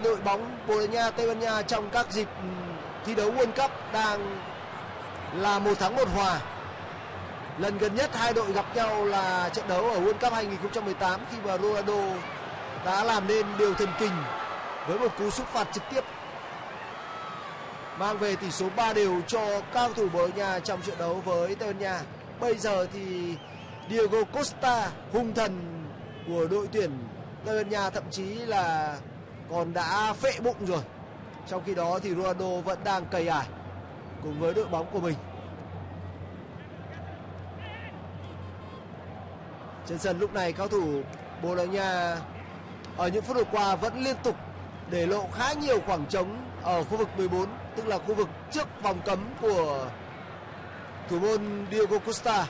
đội bóng Bồ Đào Nha Tây Ban Nha trong các dịp thi đấu World Cup đang là 1 thắng 1 hòa. Lần gần nhất hai đội gặp nhau là trận đấu ở World Cup 2018 khi mà Ronaldo đã làm nên điều thần kinh với một cú sút phạt trực tiếp mang về tỷ số 3-0 cho các cầu thủ Bồ Đào Nha trong trận đấu với Tây Ban Nha. Bây giờ thì Diego Costa, hung thần của đội tuyển Tây Ban Nha, thậm chí là còn đã phệ bụng rồi. Trong khi đó thì Ronaldo vẫn đang cày ải cùng với đội bóng của mình. Trên sân lúc này cao thủ Bồ Đào Nha ở những phút vừa qua vẫn liên tục để lộ khá nhiều khoảng trống ở khu vực 14, tức là khu vực trước vòng cấm của thủ môn Diego Costa.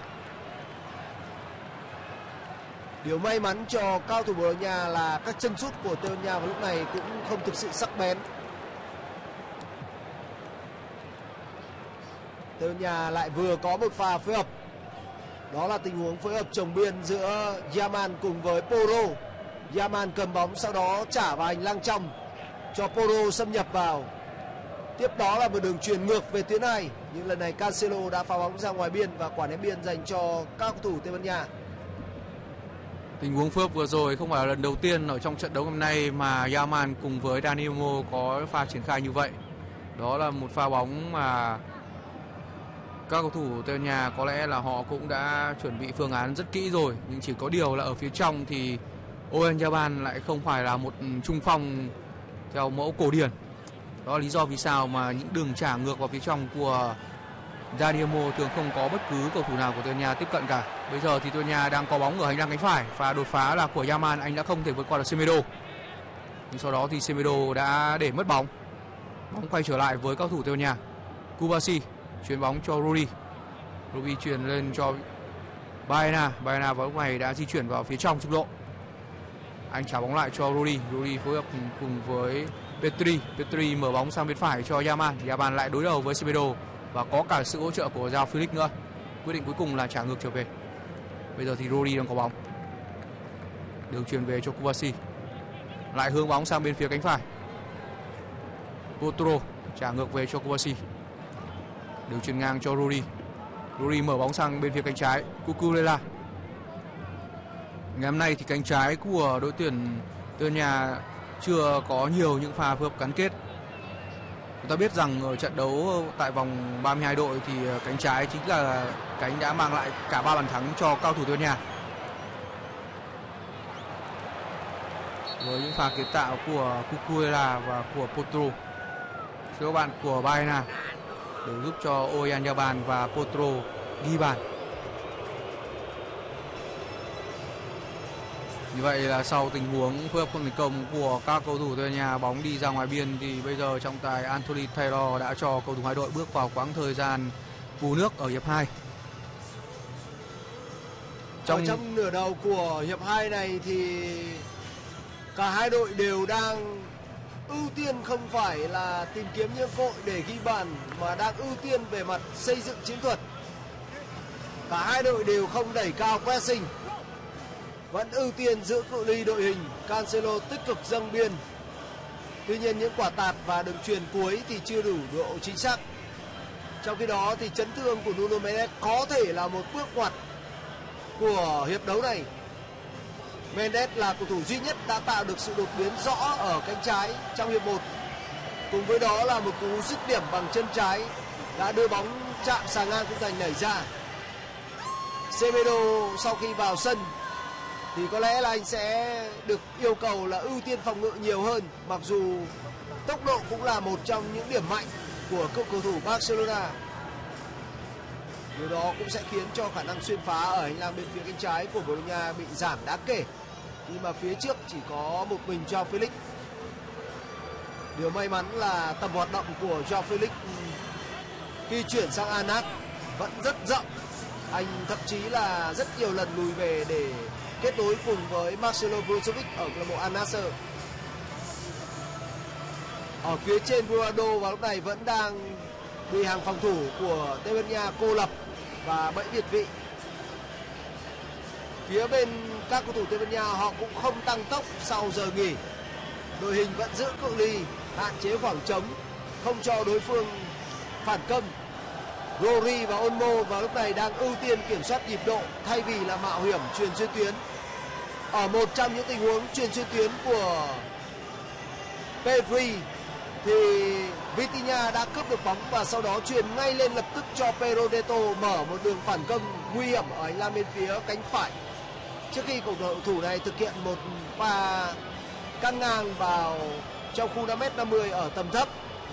Điều may mắn cho cao thủ Bồ Đào Nha là các chân sút của Tây Ban Nha vào lúc này cũng không thực sự sắc bén. Tây Ban Nha lại vừa có một pha phối hợp. Đó là tình huống phối hợp chồng biên giữa Yaman cùng với Porro. Yaman cầm bóng sau đó trả vào hành lang trong cho Porro xâm nhập vào. Tiếp đó là một đường chuyền ngược về tuyến này, nhưng lần này Cancelo đã phá bóng ra ngoài biên và quả ném biên dành cho các cầu thủ Tây Ban Nha. Tình huống phối hợp vừa rồi không phải là lần đầu tiên ở trong trận đấu hôm nay mà Yaman cùng với Dani Olmo có pha triển khai như vậy. Đó là một pha bóng mà các cầu thủ Tây Ban Nha có lẽ là họ cũng đã chuẩn bị phương án rất kỹ rồi, nhưng chỉ có điều là ở phía trong thì Oyarzabal lại không phải là một trung phong theo mẫu cổ điển. Đó là lý do vì sao mà những đường trả ngược vào phía trong của Dani Olmo thường không có bất cứ cầu thủ nào của Tây Ban Nha tiếp cận cả. Bây giờ thì Tây Ban Nha đang có bóng ở hành lang cánh phải và đột phá là của Yaman, anh đã không thể vượt qua được Semedo. Nhưng sau đó thì Semedo đã để mất bóng. Bóng quay trở lại với các cầu thủ Tây Ban Nha. Kubasi chuyền bóng cho Rudy. Rudy chuyền lên cho Baena. Baena vào lúc này đã di chuyển vào phía trong trung lộ. Anh trả bóng lại cho Rudy. Rudy phối hợp cùng với Petri. Petri mở bóng sang bên phải cho Yaman. Yaman lại đối đầu với Semedo và có cả sự hỗ trợ của Joao Felix nữa. Quyết định cuối cùng là trả ngược trở về. Bây giờ thì Rudy đang có bóng. Đường chuyền về cho Kubasi. Lại hướng bóng sang bên phía cánh phải. Potro trả ngược về cho Kubasi. Đường chuyền ngang cho Rudy. Rudy mở bóng sang bên phía cánh trái. Cucurella. Ngày hôm nay thì cánh trái của đội tuyển Tây Ban Nha chưa có nhiều những pha phối hợp gắn kết. Chúng ta biết rằng ở trận đấu tại vòng 32 đội thì cánh trái chính là cánh đã mang lại cả 3 bàn thắng cho cao thủ Tây Ban Nha. Với những pha kiến tạo của Cucurella và của Potro, các bạn của Baena để giúp cho Oyarzabal và Potro ghi bàn. Như vậy là sau tình huống phối hợp không thành công của các cầu thủ Tây Ban Nha, bóng đi ra ngoài biên thì bây giờ trọng tài Anthony Taylor đã cho cầu thủ hai đội bước vào quãng thời gian bù nước ở hiệp 2. Trong nửa đầu của hiệp 2 này thì cả hai đội đều đang ưu tiên không phải là tìm kiếm những cơ hội để ghi bàn mà đang ưu tiên về mặt xây dựng chiến thuật. Cả hai đội đều không đẩy cao pressing, vẫn ưu tiên giữ cự ly đội hình. Cancelo tích cực dâng biên. Tuy nhiên những quả tạt và đường chuyền cuối thì chưa đủ độ chính xác. Trong khi đó thì chấn thương của Nuno Mendes có thể là một bước ngoặt của hiệp đấu này. Mendes là cầu thủ duy nhất đã tạo được sự đột biến rõ ở cánh trái trong hiệp 1. Cùng với đó là một cú dứt điểm bằng chân trái đã đưa bóng chạm xà ngang khung thành nảy ra. Semedo sau khi vào sân thì có lẽ là anh sẽ được yêu cầu là ưu tiên phòng ngự nhiều hơn, mặc dù tốc độ cũng là một trong những điểm mạnh của cựu cầu thủ Barcelona. Điều đó cũng sẽ khiến cho khả năng xuyên phá ở hành lang bên phía cánh trái của Bồ Đào Nha bị giảm đáng kể, khi mà phía trước chỉ có một mình Joao Felix. Điều may mắn là tầm hoạt động của Joao Felix khi chuyển sang Al-Nassr vẫn rất rộng. Anh thậm chí là rất nhiều lần lùi về để kết nối cùng với Marcelo Brozovic ở câu lạc bộ Al-Nassr. Ở phía trên Ronaldo vào lúc này vẫn đang bị hàng phòng thủ của Tây Ban Nha cô lập và bẫy việt vị. Phía bên các cầu thủ Tây Ban Nha họ cũng không tăng tốc sau giờ nghỉ. đội hình vẫn giữ cự ly, hạn chế khoảng trống, không cho đối phương phản công. Rory và Olmo vào lúc này đang ưu tiên kiểm soát nhịp độ thay vì là mạo hiểm chuyền xuyên tuyến. Ở một trong những tình huống chuyền xuyên tuyến của Pedri thì Vitinha đã cướp được bóng và sau đó chuyền ngay lên lập tức cho Pedro Neto mở một đường phản công nguy hiểm ở hành lang bên phía cánh phải, trước khi cầu thủ này thực hiện một pha căng ngang vào trong khu 5m50 ở tầm thấp.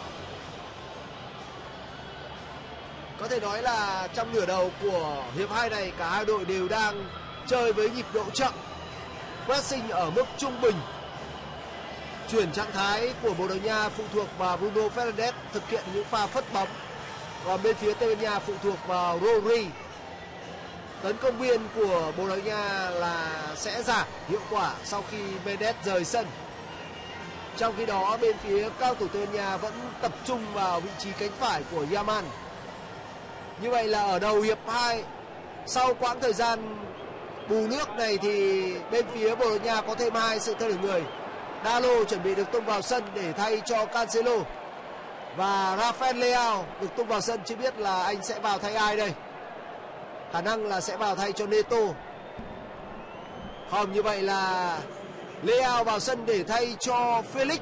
Có thể nói là trong nửa đầu của hiệp 2 này, cả hai đội đều đang chơi với nhịp độ chậm, pressing ở mức trung bình. Chuyển trạng thái của Bồ Đào Nha phụ thuộc vào Bruno Fernandes thực hiện những pha phất bóng, và bên phía Tây Ban Nha phụ thuộc vào Rodri. Tấn công biên của Bồ Đào Nha là sẽ giảm hiệu quả sau khi Mendes rời sân. Trong khi đó bên phía cao thủ Tây Ban Nha vẫn tập trung vào vị trí cánh phải của Yaman. Như vậy là ở đầu hiệp 2, sau quãng thời gian bù nước này thì bên phía Bồ Đào Nha có thêm 2 sự thay đổi người. Dalo chuẩn bị được tung vào sân để thay cho Cancelo, và Rafael Leao được tung vào sân, chưa biết là anh sẽ vào thay ai đây. Khả năng là sẽ vào thay cho Neto. Không, như vậy là Leao vào sân để thay cho Felix.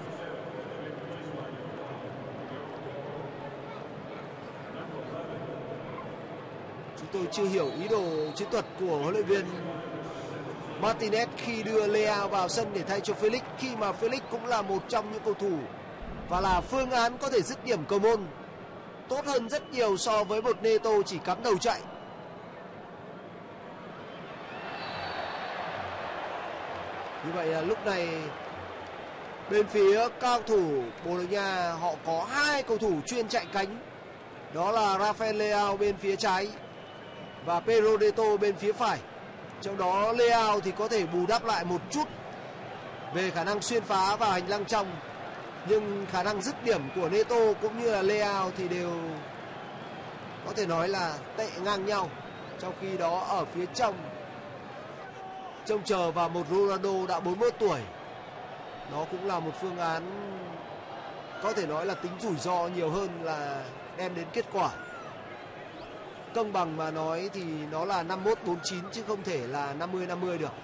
Chúng tôi chưa hiểu ý đồ chiến thuật của huấn luyện viên Martinez khi đưa Leao vào sân để thay cho Felix, khi mà Felix cũng là một trong những cầu thủ và là phương án có thể dứt điểm cầu môn tốt hơn rất nhiều so với một Neto chỉ cắm đầu chạy. Như vậy là lúc này bên phía cao thủ Bồ Đào Nha họ có 2 cầu thủ chuyên chạy cánh, đó là Rafael Leao bên phía trái và Pedro Neto bên phía phải. Trong đó Leao thì có thể bù đắp lại một chút về khả năng xuyên phá vào hành lang trong, nhưng khả năng dứt điểm của Neto cũng như là Leao thì đều có thể nói là tệ ngang nhau. Trong khi đó ở phía trong trông chờ vào một Ronaldo đã 41 tuổi, nó cũng là một phương án có thể nói là tính rủi ro nhiều hơn là đem đến kết quả. Công bằng mà nói thì nó là 51-49 chứ không thể là 50-50 được.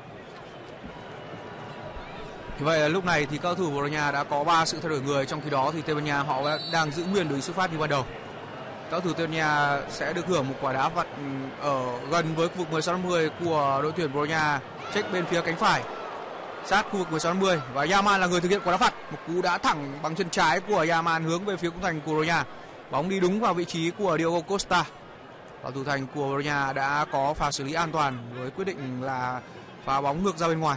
Như vậy là lúc này thì cao thủ Bồ Đào Nha đã có 3 sự thay đổi người, trong khi đó thì Tây Ban Nha họ đang giữ nguyên đội xuất phát như ban đầu. Cao thủ Tây Ban Nha sẽ được hưởng một quả đá phạt ở gần với khu vực 16-50 của đội tuyển Bồ Đào Nha, check bên phía cánh phải sát khu vực 16-50, và Yaman là người thực hiện quả đá phạt. Một cú đá thẳng bằng chân trái của Yaman hướng về phía khung thành của Bồ Đào Nha. Bóng đi đúng vào vị trí của Diogo Costa. Và thủ thành của Bồ Đào Nha đã có pha xử lý an toàn với quyết định là phá bóng ngược ra bên ngoài.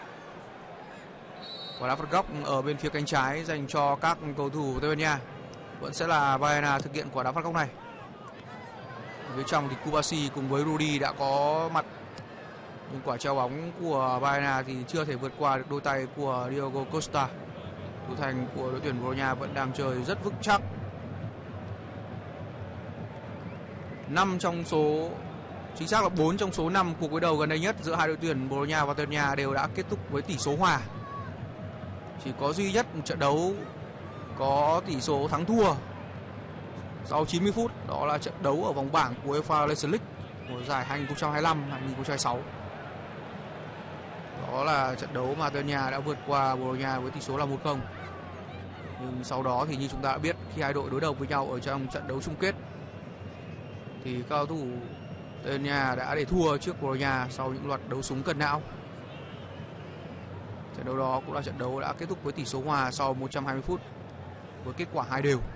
Quả đá phạt góc ở bên phía cánh trái dành cho các cầu thủ Tây Ban Nha. Vẫn sẽ là Baena thực hiện quả đá phạt góc này. Ở phía trong thì Kubasi cùng với Rudy đã có mặt, nhưng quả treo bóng của Baena thì chưa thể vượt qua được đôi tay của Diogo Costa. Thủ thành của đội tuyển Bồ Đào Nha vẫn đang chơi rất vững chắc. 4 trong số 5 cuộc đối đầu gần đây nhất giữa hai đội tuyển Bồ Đào Nha và Tây Ban Nha đều đã kết thúc với tỷ số hòa. Chỉ có duy nhất một trận đấu có tỷ số thắng thua sau 90 phút, đó là trận đấu ở vòng bảng của UEFA Nations League mùa giải 2025-2026. Đó là trận đấu mà Tây Ban Nha đã vượt qua Bồ Đào Nha với tỷ số là 1-0. Nhưng sau đó thì như chúng ta đã biết, khi hai đội đối đầu với nhau ở trong trận đấu chung kết thì cao thủ Tây Ban Nha đã để thua trước Bồ Đào Nha sau những loạt đấu súng cân não. Trận đấu đó cũng là trận đấu đã kết thúc với tỷ số hòa sau 120 phút với kết quả 2 đều.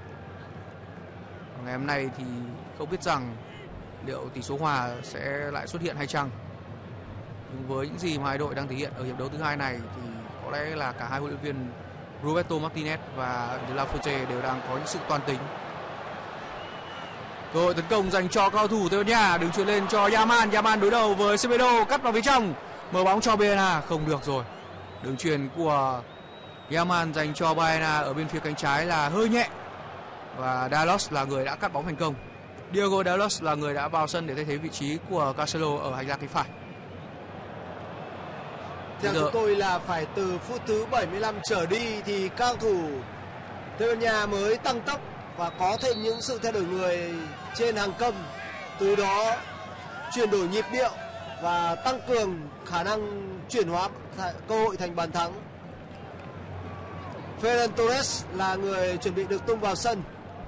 Ngày hôm nay thì không biết rằng liệu tỷ số hòa sẽ lại xuất hiện hay chăng. Nhưng với những gì mà hai đội đang thể hiện ở hiệp đấu thứ hai này thì có lẽ là cả hai huấn luyện viên Roberto Martinez và De La Fuente đều đang có những sự toan tính. Cơ hội tấn công dành cho cao thủ Tây Ban Nha, đứng chuyền lên cho Yaman. Yaman đối đầu với Semedo, cắt vào phía trong, mở bóng cho Baena, không được rồi. Đường chuyền của Yaman dành cho Baena ở bên phía cánh trái là hơi nhẹ, và Dalot là người đã cắt bóng thành công. Diogo Dalot là người đã vào sân để thay thế vị trí của Cancelo ở hành lang cánh phải. Theo chúng tôi là phải từ phút thứ 75 trở đi thì các thủ Tây Ban Nha mới tăng tốc và có thêm những sự thay đổi người trên hàng công, từ đó chuyển đổi nhịp điệu và tăng cường khả năng chuyển hóa cơ hội thành bàn thắng. Ferran Torres là người chuẩn bị được tung vào sân.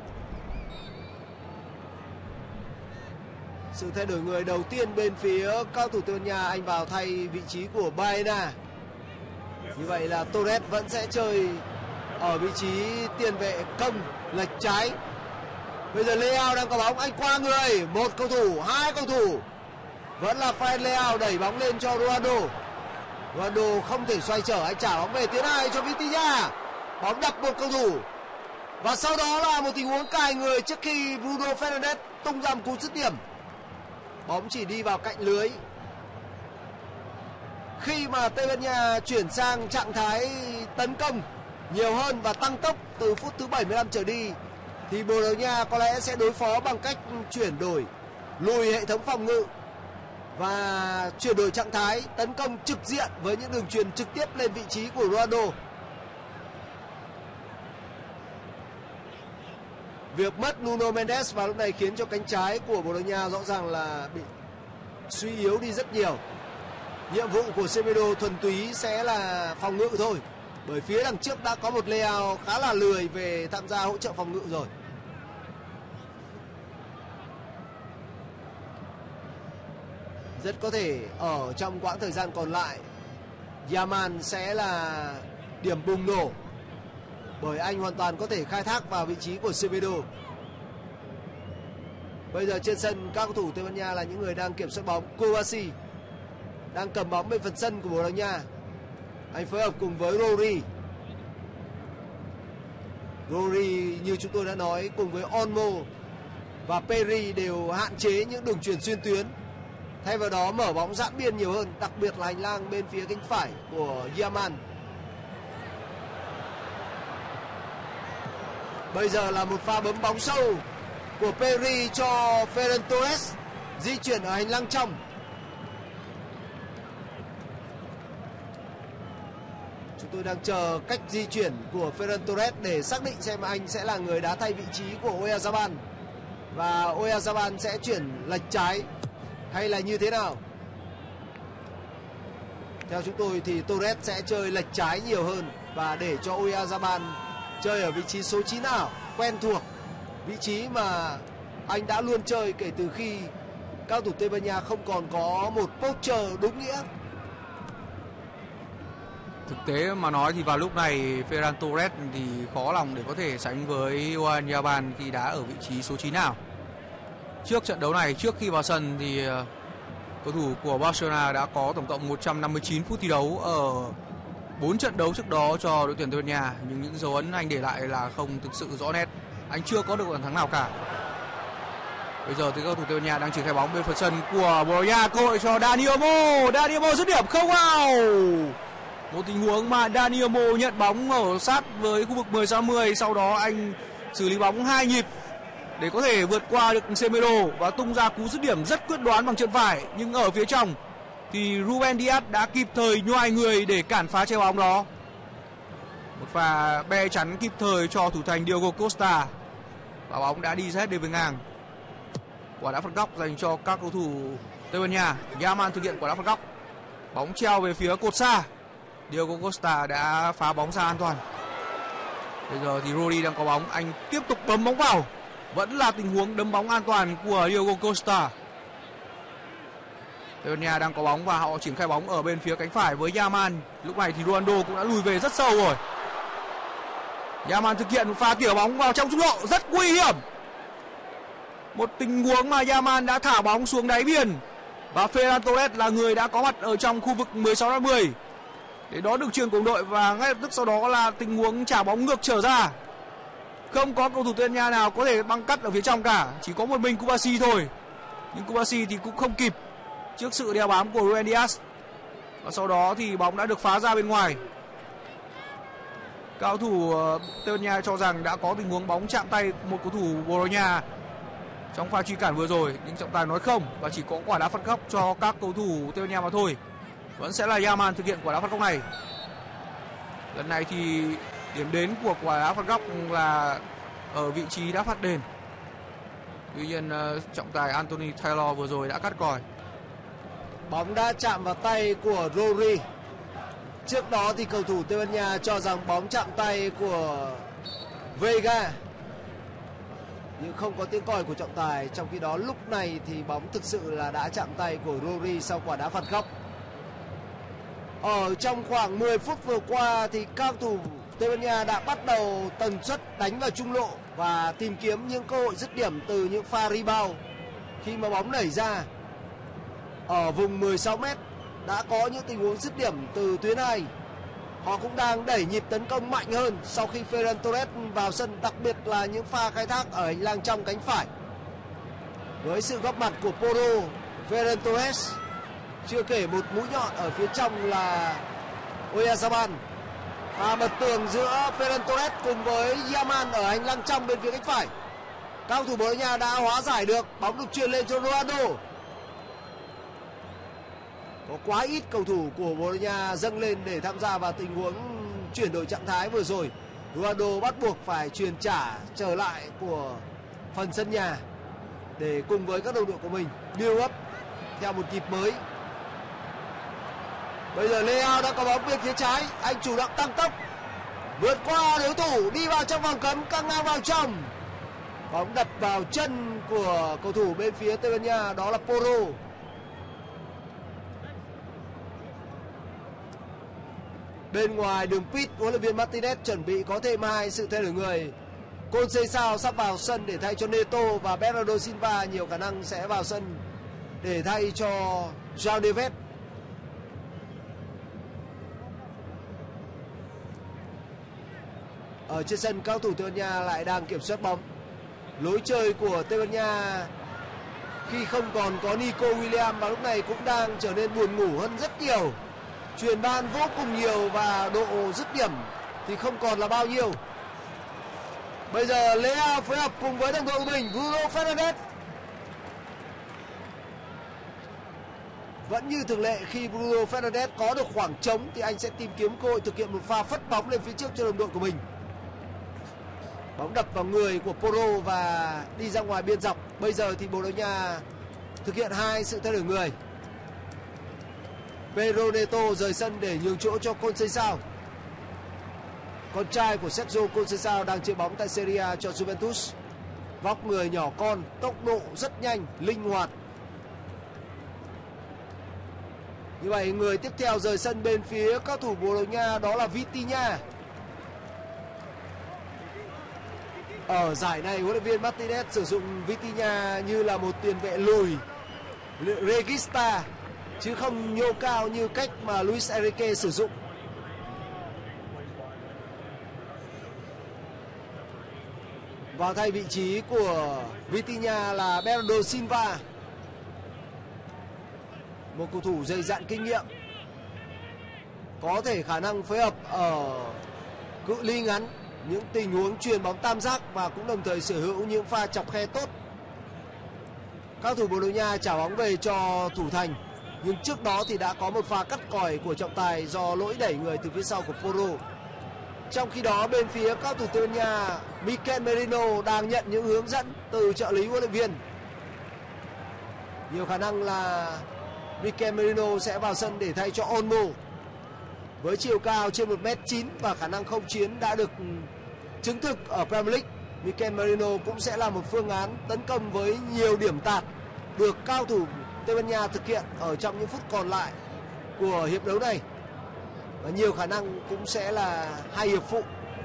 Sự thay đổi người đầu tiên bên phía các thủ Tây Ban Nha, anh vào thay vị trí của Baena. Như vậy là Torres vẫn sẽ chơi ở vị trí tiền vệ công lệch trái. Bây giờ Leao đang có bóng, anh qua người, một cầu thủ, hai cầu thủ. Vẫn là Fred Leao đẩy bóng lên cho Ronaldo. Ronaldo không thể xoay trở, anh trả bóng về tiến hai cho Vitinha. Bóng đập một cầu thủ. Và sau đó là một tình huống cài người trước khi Bruno Fernandes tung ra một cú dứt điểm. Bóng chỉ đi vào cạnh lưới. Khi mà Tây Ban Nha chuyển sang trạng thái tấn công nhiều hơn và tăng tốc từ phút thứ 75 trở đi thì Bồ Đào Nha có lẽ sẽ đối phó bằng cách chuyển đổi, lùi hệ thống phòng ngự và chuyển đổi trạng thái tấn công trực diện với những đường truyền trực tiếp lên vị trí của Ronaldo. Việc mất Nuno Mendes vào lúc này khiến cho cánh trái của Bồ Đào Nha rõ ràng là bị suy yếu đi rất nhiều. Nhiệm vụ của Semedo thuần túy sẽ là phòng ngự thôi, bởi phía đằng trước đã có một Leao khá là lười về tham gia hỗ trợ phòng ngự rồi. Rất có thể ở trong quãng thời gian còn lại, Yaman sẽ là điểm bùng nổ, bởi anh hoàn toàn có thể khai thác vào vị trí của Semedo. Bây giờ trên sân các cầu thủ Tây Ban Nha là những người đang kiểm soát bóng. Kouassi đang cầm bóng bên phần sân của Bồ Đào Nha. Anh phối hợp cùng với Rory. Rory như chúng tôi đã nói cùng với Olmo và Peri đều hạn chế những đường chuyền xuyên tuyến, thay vào đó mở bóng giãn biên nhiều hơn, đặc biệt là hành lang bên phía cánh phải của Yaman. Bây giờ là một pha bấm bóng sâu của Peri cho Ferran Torres, di chuyển ở hành lang trong. Chúng tôi đang chờ cách di chuyển của Ferran Torres để xác định xem anh sẽ là người đá thay vị trí của Oyarzabal, và Oyarzabal sẽ chuyển lệch trái hay là như thế nào. Theo chúng tôi thì Torres sẽ chơi lệch trái nhiều hơn và để cho Oyarzabal chơi ở vị trí số 9 nào, quen thuộc vị trí mà anh đã luôn chơi kể từ khi cao thủ Tây Ban Nha không còn có một poacher đúng nghĩa. Thực tế mà nói thì vào lúc này Ferran Torres thì khó lòng để có thể sánh với Oyarzabal khi đá ở vị trí số 9 nào. Trước trận đấu này, trước khi vào sân thì cầu thủ của Barcelona đã có tổng cộng 159 phút thi đấu ở 4 trận đấu trước đó cho đội tuyển Tây Ban Nha, nhưng những dấu ấn anh để lại là không thực sự rõ nét. Anh chưa có được bàn thắng nào cả. Bây giờ thì cầu thủ Tây Ban Nha đang triển khai bóng bên phần sân của Bồ Đào Nha, cơ hội cho Dani Olmo. Dani Olmo dứt điểm không vào. Một tình huống mà Dani Olmo nhận bóng ở sát với khu vực 10-10, sau đó anh xử lý bóng 2 nhịp để có thể vượt qua được Semedo và tung ra cú dứt điểm rất quyết đoán bằng chân phải, nhưng ở phía trong thì Ruben Dias đã kịp thời nhoài người để cản phá trái bóng đó. Một pha be chắn kịp thời cho thủ thành Diogo Costa và bóng đã đi hết đến với ngang. Quả đá phạt góc dành cho các cầu thủ Tây Ban Nha. Yaman thực hiện quả đá phạt góc, bóng treo về phía cột xa. Diogo Costa đã phá bóng ra an toàn. Bây giờ thì Rodri đang có bóng, anh tiếp tục bấm bóng vào. Vẫn là tình huống đấm bóng an toàn của Diogo Costa. Tây Ban Nha đang có bóng và họ triển khai bóng ở bên phía cánh phải với Yaman. Lúc này thì Ronaldo cũng đã lùi về rất sâu rồi. Yaman thực hiện một pha tỉa bóng vào trong trung lộ rất nguy hiểm. Một tình huống mà Yaman đã thả bóng xuống đáy biên và Ferran Torres là người đã có mặt ở trong khu vực 16m10 để đón được chuyền của đội, và ngay lập tức sau đó là tình huống trả bóng ngược trở ra. Không có cầu thủ Tây Ban Nha nào có thể băng cắt ở phía trong cả, chỉ có một mình Kouassi thôi. Nhưng Kouassi thì cũng không kịp trước sự đeo bám của Ruben Dias. Và sau đó thì bóng đã được phá ra bên ngoài. Cao thủ Tây Ban Nha cho rằng đã có tình huống bóng chạm tay một cầu thủ Bồ Đào Nha trong pha truy cản vừa rồi, nhưng trọng tài nói không và chỉ có quả đá phạt góc cho các cầu thủ Tây Ban Nha mà thôi. Vẫn sẽ là Yaman thực hiện quả đá phạt góc này. Lần này thì điểm đến của quả đá phạt góc là ở vị trí đá phạt đền. Tuy nhiên trọng tài Anthony Taylor vừa rồi đã cắt còi. Bóng đã chạm vào tay của Rodri. Trước đó thì cầu thủ Tây Ban Nha cho rằng bóng chạm tay của Vega, nhưng không có tiếng còi của trọng tài. Trong khi đó lúc này thì bóng thực sự là đã chạm tay của Rodri sau quả đá phạt góc. Ở trong khoảng 10 phút vừa qua thì các cầu thủ Tây Ban Nha đã bắt đầu tần suất đánh vào trung lộ và tìm kiếm những cơ hội dứt điểm từ những pha rebound. Khi mà bóng nảy ra ở vùng 16m đã có những tình huống dứt điểm từ tuyến 2. Họ cũng đang đẩy nhịp tấn công mạnh hơn sau khi Ferran Torres vào sân, đặc biệt là những pha khai thác ở hành lang trong cánh phải. Với sự góp mặt của Porro, Ferran Torres, chưa kể một mũi nhọn ở phía trong là Oyarzabal. Và bật tường giữa Ferran Torres cùng với Yaman ở hành lang trong bên phía cánh phải. Các cầu thủ Bồ Đào Nha đã hóa giải được, bóng được chuyền lên cho Ronaldo. Có quá ít cầu thủ của Bồ Đào Nha dâng lên để tham gia vào tình huống chuyển đổi trạng thái vừa rồi. Ronaldo bắt buộc phải chuyền trả trở lại của phần sân nhà để cùng với các đồng đội của mình build up theo một nhịp mới. Bây giờ Leao đã có bóng bên phía trái, anh chủ động tăng tốc, vượt qua đối thủ, đi vào trong vòng cấm, căng ngang vào trong. Bóng đập vào chân của cầu thủ bên phía Tây Ban Nha, đó là Porro. Bên ngoài đường pit, huấn luyện viên Martinez chuẩn bị có thêm 2 sự thay đổi người. Conceição sắp vào sân để thay cho Neto và Bernardo Silva nhiều khả năng sẽ vào sân để thay cho João Neves. Ở trên sân, các cầu thủ Tây Ban Nha lại đang kiểm soát bóng. Lối chơi của Tây Ban Nha khi không còn có Nico Williams và lúc này cũng đang trở nên buồn ngủ hơn rất nhiều. Chuyền ban vô cùng nhiều và độ dứt điểm thì không còn là bao nhiêu. Bây giờ Leao phối hợp cùng với đồng đội của mình, Bruno Fernandes. Vẫn như thường lệ, khi Bruno Fernandes có được khoảng trống thì anh sẽ tìm kiếm cơ hội thực hiện một pha phất bóng lên phía trước cho đồng đội của mình. Bóng đập vào người của Porro và đi ra ngoài biên dọc. Bây giờ thì Bồ Đào Nha thực hiện 2 sự thay đổi người. Pedro Neto rời sân để nhường chỗ cho Conceição. Con trai của Sergio Conceição đang chơi bóng tại Serie A cho Juventus. Vóc người nhỏ con, tốc độ rất nhanh, linh hoạt. Như vậy người tiếp theo rời sân bên phía các thủ Bồ Đào Nha đó là Vitinha. Ở giải này, huấn luyện viên Martinez sử dụng Vitinha như là một tiền vệ lùi, regista, chứ không nhô cao như cách mà Luis Enrique sử dụng. Vào thay vị trí của Vitinha là Bernardo Silva, một cầu thủ dày dặn kinh nghiệm, có thể khả năng phối hợp ở cự ly ngắn, những tình huống chuyền bóng tam giác và cũng đồng thời sở hữu những pha chọc khe tốt. Các thủ Bồ Đào Nha trả bóng về cho thủ thành, nhưng trước đó thì đã có một pha cắt còi của trọng tài do lỗi đẩy người từ phía sau của Porro. Trong khi đó bên phía các thủ Tây Ban Nha, Mikel Merino đang nhận những hướng dẫn từ trợ lý huấn luyện viên. Nhiều khả năng là Mikel Merino sẽ vào sân để thay cho Olmo. Với chiều cao trên 1m9 và khả năng không chiến đã được chứng thực ở Premier League, Mikel Merino cũng sẽ là một phương án tấn công với nhiều điểm tạt được cao thủ Tây Ban Nha thực hiện ở trong những phút còn lại của hiệp đấu này. Và nhiều khả năng cũng sẽ là 2 hiệp phụ.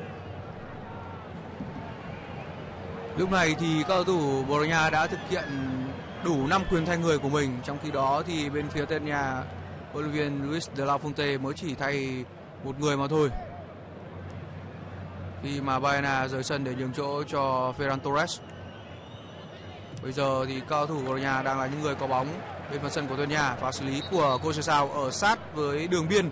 Lúc này thì các cầu thủ Bồ Đào Nha đã thực hiện đủ 5 quyền thay người của mình. Trong khi đó thì bên phía Tây Ban Nha, huấn luyện viên Luis de la Fuente mới chỉ thay một người mà thôi, khi mà Baena rời sân để nhường chỗ cho Ferran Torres. Bây giờ thì các cầu thủ Bồ Đào Nha đang là những người có bóng bên phần sân của Tây Ban Nha, và xử lý của Conceição ở sát với đường biên.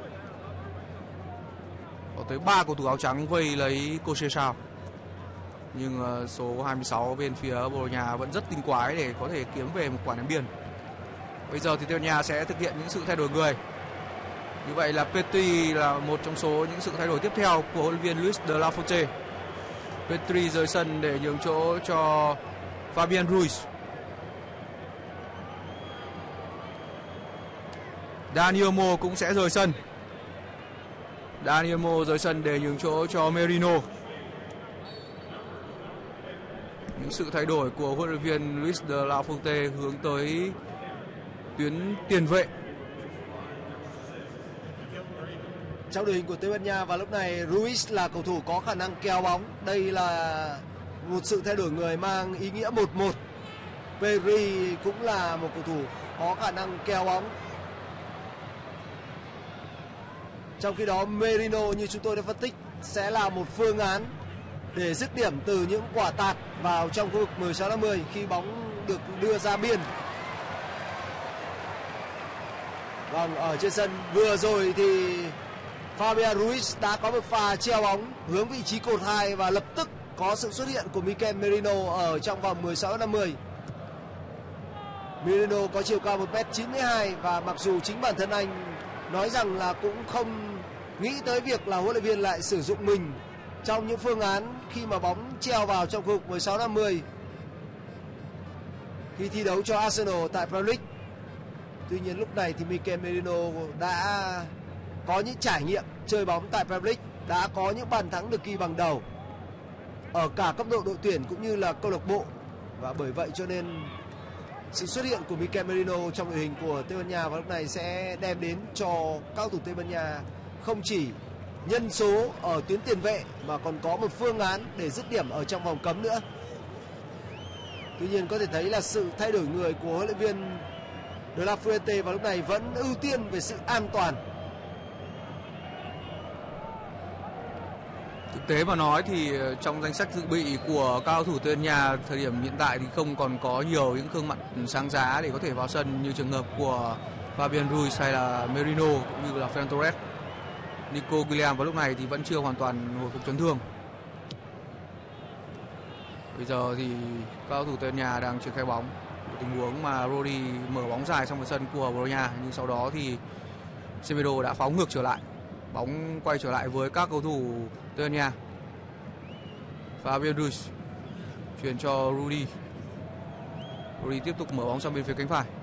Có tới 3 cầu thủ áo trắng vây lấy Conceição, nhưng số 26 bên phía Bồ Đào Nha vẫn rất tinh quái để có thể kiếm về một quả ném biên. Bây giờ thì Tây Ban Nha sẽ thực hiện những sự thay đổi người. Như vậy là Petri là một trong số những sự thay đổi tiếp theo của huấn luyện viên Luis de la Fuente. Petri rời sân để nhường chỗ cho Fabian Ruiz. Dani Olmo cũng sẽ rời sân. Dani Olmo rời sân để nhường chỗ cho Merino. Những sự thay đổi của huấn luyện viên Luis de la Fuente hướng tới tuyến tiền vệ. Trong đội hình của Tây Ban Nha và lúc này Ruiz là cầu thủ có khả năng kéo bóng. Đây là một sự thay đổi người mang ý nghĩa 1-1. Pedri cũng là một cầu thủ có khả năng kéo bóng. Trong khi đó Merino như chúng tôi đã phân tích sẽ là một phương án để dứt điểm từ những quả tạt vào trong khu vực 16-50 khi bóng được đưa ra biên. Vâng, ở trên sân vừa rồi thì Fabian Ruiz đã có một pha treo bóng hướng vị trí cột 2 và lập tức có sự xuất hiện của Mikel Merino ở trong vòng 16-50. Merino có chiều cao 1m92 và mặc dù chính bản thân anh nói rằng là cũng không nghĩ tới việc là huấn luyện viên lại sử dụng mình trong những phương án khi mà bóng treo vào trong khu vực 16-50 khi thi đấu cho Arsenal tại Premier League. Tuy nhiên lúc này thì Mikel Merino đã có những trải nghiệm chơi bóng tại Premier League, đã có những bàn thắng được ghi bằng đầu ở cả cấp độ đội tuyển cũng như là câu lạc bộ, và bởi vậy cho nên sự xuất hiện của Mikel Merino trong đội hình của Tây Ban Nha vào lúc này sẽ đem đến cho các cầu thủ Tây Ban Nha không chỉ nhân số ở tuyến tiền vệ mà còn có một phương án để dứt điểm ở trong vòng cấm nữa. Tuy nhiên có thể thấy là sự thay đổi người của huấn luyện viên De La Fuente vào lúc này vẫn ưu tiên về sự an toàn. Thực tế mà nói thì trong danh sách dự bị của cao thủ Tây Ban Nha thời điểm hiện tại thì không còn có nhiều những gương mặt sáng giá để có thể vào sân như trường hợp của Fabian Ruiz hay là Merino cũng như là Ferran Torres. Nico Williams vào lúc này thì vẫn chưa hoàn toàn hồi phục chấn thương. Bây giờ thì cao thủ Tây Ban Nha đang triển khai bóng. Tình huống mà Rodri mở bóng dài trong phần sân của Bologna, nhưng sau đó thì Semedo đã phóng ngược trở lại. Bóng quay trở lại với các cầu thủ Tây Ban Nha. Fabian Ruiz chuyển cho Rudy. Rudy tiếp tục mở bóng sang bên phía cánh phải.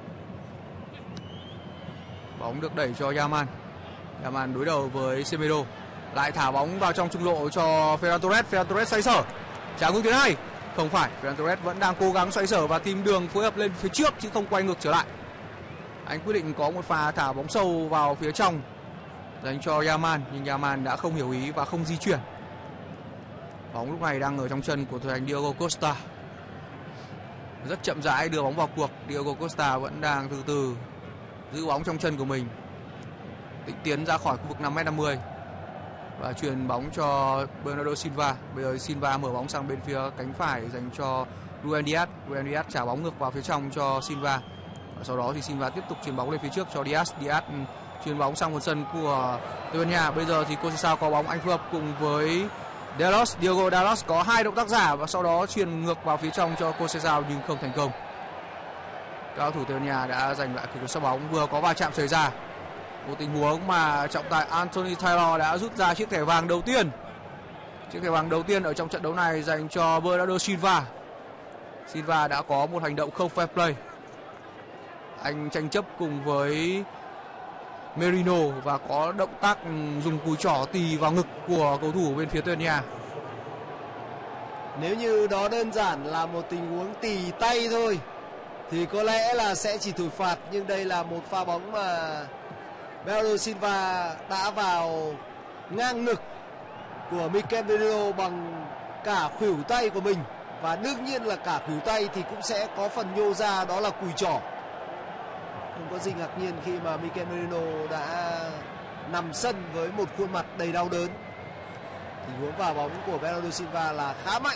Bóng được đẩy cho Yaman. Yaman đối đầu với Semedo, lại thả bóng vào trong trung lộ cho Ferran Torres. Ferran Torres xoay sở, trả ngược tuyến hai. Không phải, Ferran Torres vẫn đang cố gắng xoay sở và tìm đường phối hợp lên phía trước chứ không quay ngược trở lại. Anh quyết định có một pha thả bóng sâu vào phía trong dành cho Yaman, nhưng Yaman đã không hiểu ý và không di chuyển. Bóng lúc này đang ở trong chân của thủ thành Diogo Costa. Rất chậm rãi đưa bóng vào cuộc. Diogo Costa vẫn đang từ từ giữ bóng trong chân của mình, định tiến ra khỏi khu vực 5m50 và chuyền bóng cho Bernardo Silva. Bây giờ Silva mở bóng sang bên phía cánh phải dành cho Ruben Dias. Ruben Dias trả bóng ngược vào phía trong cho Silva. Và sau đó thì Silva tiếp tục chuyền bóng lên phía trước cho Dias. Dias chuyền bóng sang phần sân của Tây Ban Nha. Bây giờ thì Conceição có bóng, anh phối hợp cùng với Dalot. Diogo Dalot có hai động tác giả và sau đó chuyền ngược vào phía trong cho Conceição nhưng không thành công. Cao thủ Tây Ban Nha đã giành lại quyền sút bóng, vừa có va chạm xảy ra. Một tình huống mà trọng tài Anthony Taylor đã rút ra chiếc thẻ vàng đầu tiên. Chiếc thẻ vàng đầu tiên ở trong trận đấu này dành cho Bernardo Silva. Silva đã có một hành động không fair play. Anh tranh chấp cùng với Merino và có động tác dùng cùi trỏ tì vào ngực của cầu thủ bên phía Tây Ban Nha. Nếu như đó đơn giản là một tình huống tì tay thôi thì có lẽ là sẽ chỉ thổi phạt, nhưng đây là một pha bóng mà Bernardo Silva đã vào ngang ngực của Mikel Merino bằng cả khuỷu tay của mình, và đương nhiên là cả khuỷu tay thì cũng sẽ có phần nhô ra, đó là cùi trỏ. Không có gì ngạc nhiên khi mà Mikel Merino đã nằm sân với một khuôn mặt đầy đau đớn. Tình huống vào bóng của Bernardo Silva là khá mạnh.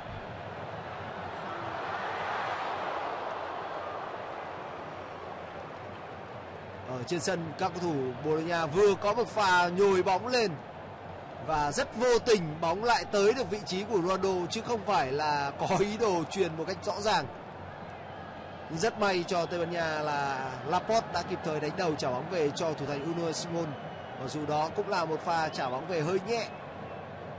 Ở trên sân, các cầu thủ Bồ Đào Nha vừa có một pha nhồi bóng lên và rất vô tình bóng lại tới được vị trí của Ronaldo chứ không phải là có ý đồ truyền một cách rõ ràng. Rất may cho Tây Ban Nha là Laporte đã kịp thời đánh đầu trả bóng về cho thủ thành Unai Simon. Mặc dù đó cũng là một pha trả bóng về hơi nhẹ.